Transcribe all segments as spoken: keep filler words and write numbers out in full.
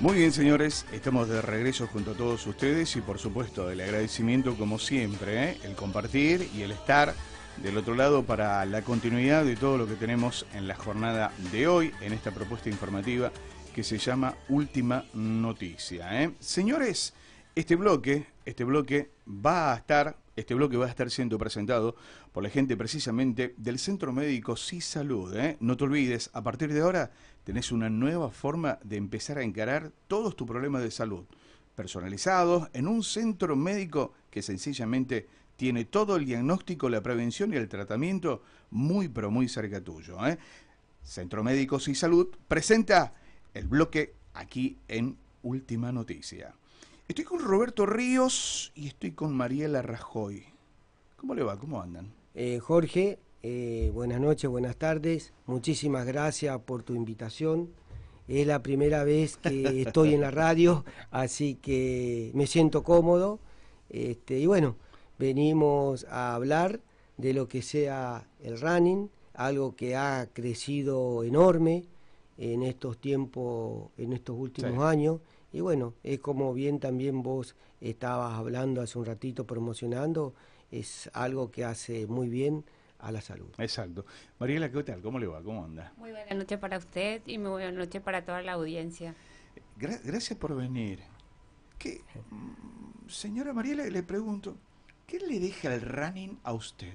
Muy bien, señores, estamos de regreso junto a todos ustedes y por supuesto el agradecimiento como siempre, ¿eh? El compartir y el estar del otro lado para la continuidad de todo lo que tenemos en la jornada de hoy, en esta propuesta informativa que se llama Última Noticia, ¿eh? Señores, este bloque, este bloque va a estar, este bloque va a estar siendo presentado por la gente precisamente del Centro Médico Sí Salud, ¿eh? No te olvides, a partir de ahora tenés una nueva forma de empezar a encarar todos tus problemas de salud, personalizados en un centro médico que sencillamente tiene todo el diagnóstico, la prevención y el tratamiento muy pero muy cerca tuyo, ¿eh? Centro Médico Sí Salud presenta el bloque aquí en Última Noticia. Estoy con Roberto Ríos y estoy con Mariela Rajoy. ¿Cómo le va? ¿Cómo andan? Eh, Jorge, eh, buenas noches, buenas tardes. Muchísimas gracias por tu invitación. Es la primera vez que estoy en la radio, así que me siento cómodo. Este, y bueno, venimos a hablar de lo que sea el running, algo que ha crecido enorme en estos tiempos, en estos últimos sí. años. Y bueno, es como bien también vos estabas hablando hace un ratito, promocionando, es algo que hace muy bien a la salud. Exacto. Mariela, ¿qué tal? ¿Cómo le va? ¿Cómo anda? Muy buena noche para usted y muy buena noche para toda la audiencia. Gra- gracias por venir. ¿Qué, señora Mariela, le pregunto, ¿qué le deja el running a usted?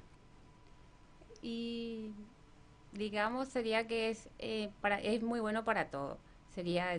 Y digamos sería que es, eh, para, es muy bueno para todo. Sería